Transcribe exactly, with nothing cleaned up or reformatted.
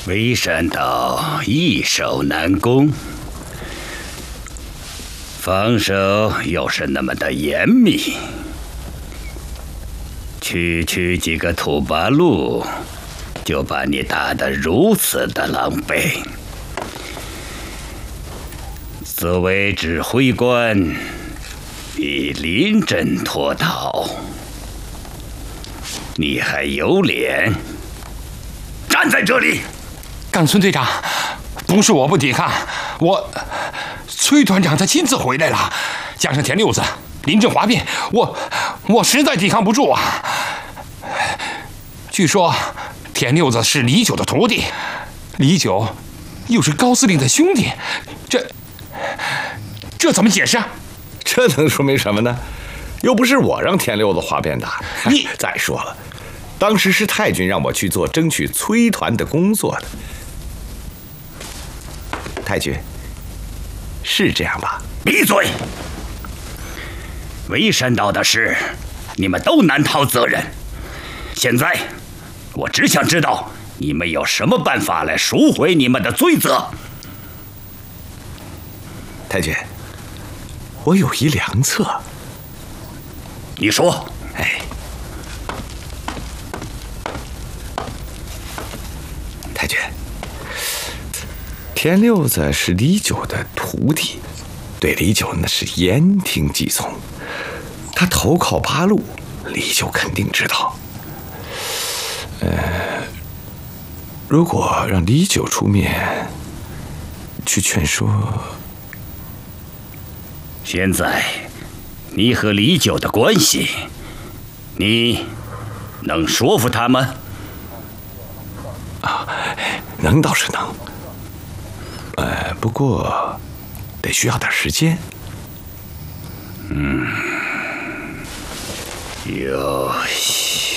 微山岛易守难攻，防守又是那么的严密，区区几个土八路，就把你打得如此的狼狈。作为指挥官，你临阵脱逃，你还有脸站在这里？ 冈村队长，不是我不抵抗，我崔团长他亲自回来了，加上田六子临阵哗变，我我实在抵抗不住啊！据说田六子是李九的徒弟，李九又是高司令的兄弟，这这怎么解释啊？ 这能说明什么呢？又不是我让田六子哗变的。 你再说了，当时是太君让我去做争取崔团的工作的。太君，是这样吧？ 闭嘴！微山岛的事，你们都难逃责任。现在，我只想知道你们有什么办法来赎回你们的罪责。 太君，我有一良策。 你说。 哎，太君，田六子是李九的徒弟，对李九那是言听计从。他投靠八路，李九肯定知道。呃，如果让李九出面去劝说， 现在你和李九的关系，你能说服他们？ 啊，能倒是能。呃，不过得需要点时间。 嗯，有